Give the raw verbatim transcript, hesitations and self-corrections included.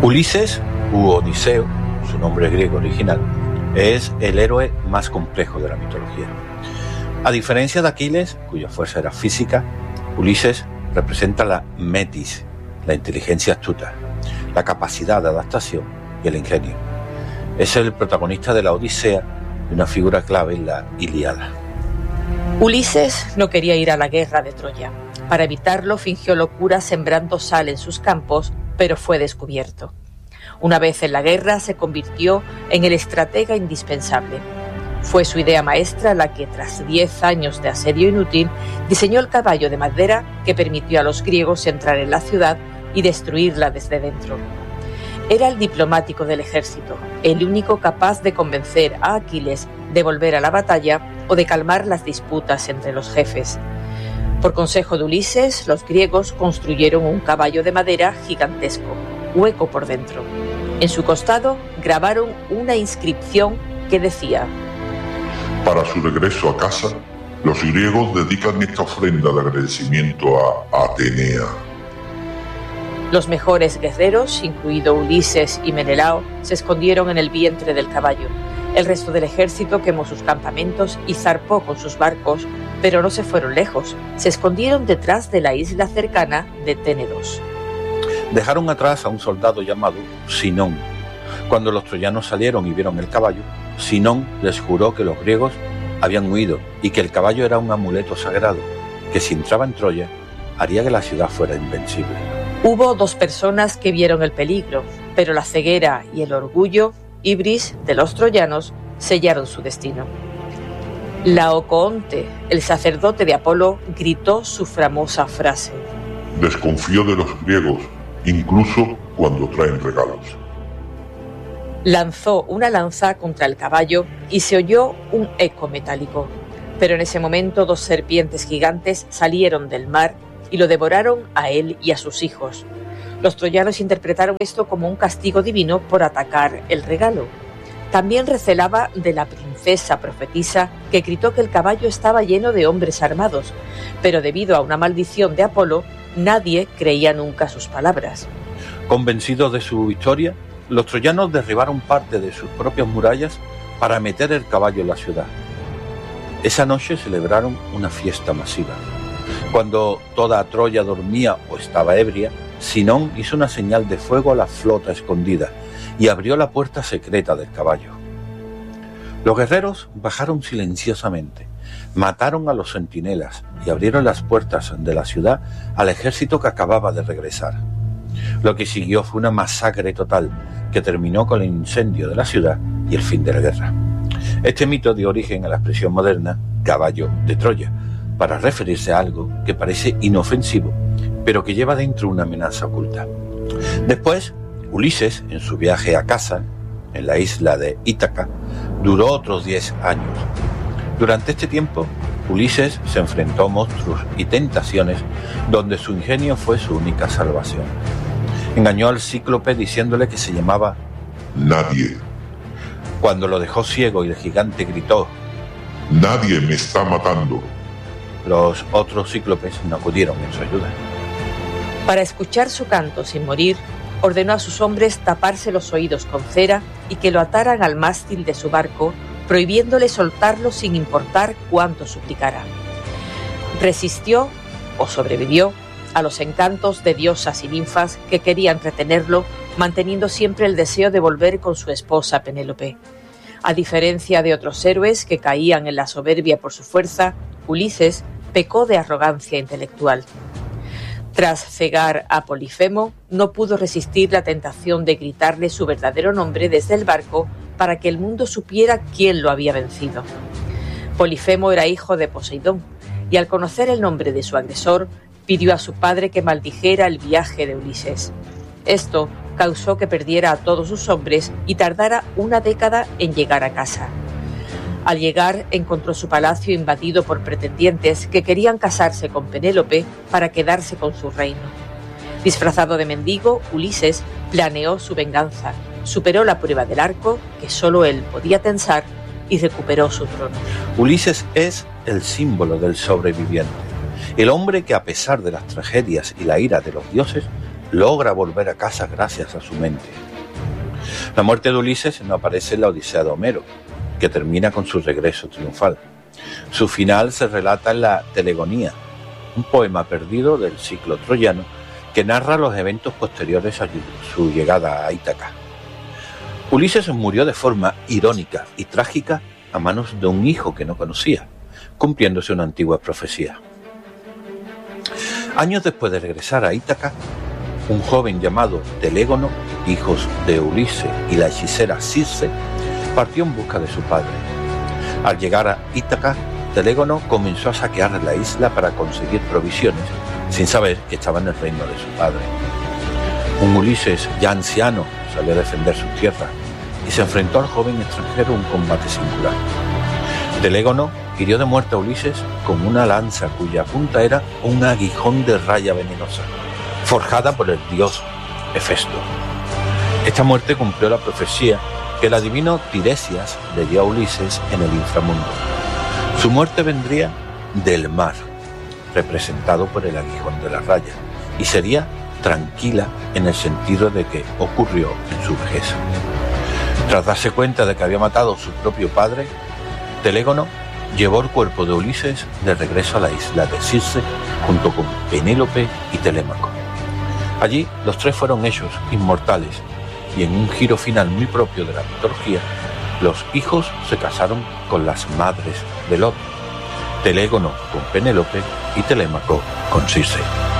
Ulises, u Odiseo, su nombre griego original, es el héroe más complejo de la mitología. A diferencia de Aquiles, cuya fuerza era física, Ulises representa la metis, la inteligencia astuta, la capacidad de adaptación y el ingenio. Es el protagonista de la Odisea y una figura clave en la Ilíada. Ulises no quería ir a la guerra de Troya. Para evitarlo, fingió locura sembrando sal en sus campos, pero fue descubierto. Una vez en la guerra, se convirtió en el estratega indispensable. Fue su idea maestra la que, tras diez años de asedio inútil, diseñó el caballo de madera que permitió a los griegos entrar en la ciudad y destruirla desde dentro. Era el diplomático del ejército, el único capaz de convencer a Aquiles de volver a la batalla o de calmar las disputas entre los jefes. Por consejo de Ulises, los griegos construyeron un caballo de madera gigantesco, hueco por dentro. En su costado grabaron una inscripción que decía: para su regreso a casa, los griegos dedican esta ofrenda de agradecimiento a Atenea. Los mejores guerreros, incluido Ulises y Menelao, se escondieron en el vientre del caballo. El resto del ejército quemó sus campamentos y zarpó con sus barcos, pero no se fueron lejos. Se escondieron detrás de la isla cercana de Ténedos. Dejaron atrás a un soldado llamado Sinón. Cuando los troyanos salieron y vieron el caballo, Sinón les juró que los griegos habían huido y que el caballo era un amuleto sagrado, que si entraba en Troya, haría que la ciudad fuera invencible. Hubo dos personas que vieron el peligro, pero la ceguera y el orgullo, ibris, de los troyanos, sellaron su destino. Laocoonte, el sacerdote de Apolo, gritó su famosa frase: desconfío de los griegos, incluso cuando traen regalos. Lanzó una lanza contra el caballo y se oyó un eco metálico. Pero en ese momento dos serpientes gigantes salieron del mar y lo devoraron a él y a sus hijos. Los troyanos interpretaron esto como un castigo divino por atacar el regalo. También recelaba de la princesa profetisa, que gritó que el caballo estaba lleno de hombres armados, pero debido a una maldición de Apolo, nadie creía nunca sus palabras. Convencidos de su victoria, los troyanos derribaron parte de sus propias murallas para meter el caballo en la ciudad. Esa noche celebraron una fiesta masiva. Cuando toda Troya dormía o estaba ebria, Sinón hizo una señal de fuego a la flota escondida y abrió la puerta secreta del caballo. Los guerreros bajaron silenciosamente, mataron a los centinelas y abrieron las puertas de la ciudad al ejército que acababa de regresar. Lo que siguió fue una masacre total que terminó con el incendio de la ciudad y el fin de la guerra. Este mito dio origen a la expresión moderna caballo de Troya, para referirse a algo que parece inofensivo, pero que lleva dentro una amenaza oculta. Después, Ulises, en su viaje a casa, en la isla de Ítaca, duró otros diez años. Durante este tiempo, Ulises se enfrentó a monstruos y tentaciones donde su ingenio fue su única salvación. Engañó al cíclope diciéndole que se llamaba Nadie. Cuando lo dejó ciego y el gigante gritó: Nadie me está matando. Los otros cíclopes no acudieron en su ayuda. Para escuchar su canto sin morir, ordenó a sus hombres taparse los oídos con cera y que lo ataran al mástil de su barco, prohibiéndole soltarlo sin importar cuánto suplicara. Resistió, o sobrevivió, a los encantos de diosas y ninfas que querían retenerlo, manteniendo siempre el deseo de volver con su esposa Penélope. A diferencia de otros héroes que caían en la soberbia por su fuerza, Ulises pecó de arrogancia intelectual. Tras cegar a Polifemo, no pudo resistir la tentación de gritarle su verdadero nombre desde el barco para que el mundo supiera quién lo había vencido. Polifemo era hijo de Poseidón, y al conocer el nombre de su agresor, pidió a su padre que maldijera el viaje de Ulises. Esto causó que perdiera a todos sus hombres y tardara una década en llegar a casa. Al llegar, encontró su palacio invadido por pretendientes que querían casarse con Penélope para quedarse con su reino. Disfrazado de mendigo, Ulises planeó su venganza, superó la prueba del arco, que solo él podía tensar, y recuperó su trono. Ulises es el símbolo del sobreviviente, el hombre que, a pesar de las tragedias y la ira de los dioses, logra volver a casa gracias a su mente. La muerte de Ulises no aparece en la Odisea de Homero, que termina con su regreso triunfal. Su final se relata en la Telegonía, un poema perdido del ciclo troyano que narra los eventos posteriores a su llegada a Ítaca. Ulises murió de forma irónica y trágica a manos de un hijo que no conocía, cumpliéndose una antigua profecía. Años después de regresar a Ítaca, un joven llamado Telégono, hijo de Ulises y la hechicera Circe, partió en busca de su padre. Al llegar a Ítaca, Telégono comenzó a saquear la isla para conseguir provisiones, sin saber que estaba en el reino de su padre. Un Ulises ya anciano salió a defender sus tierras y se enfrentó al joven extranjero en un combate singular. Telégono hirió de muerte a Ulises con una lanza cuya punta era un aguijón de raya venenosa, forjada por el dios Hefesto. Esta muerte cumplió la profecía que el adivino Tiresias le dio a Ulises en el inframundo. Su muerte vendría del mar, representado por el aguijón de la raya, y sería tranquila en el sentido de que ocurrió en su vejez. Tras darse cuenta de que había matado a su propio padre, Telégono llevó el cuerpo de Ulises de regreso a la isla de Circe junto con Penélope y Telémaco. Allí los tres fueron hechos inmortales y en un giro final muy propio de la mitología, los hijos se casaron con las madres del otro, Telégono con Penélope y Telémaco con Circe.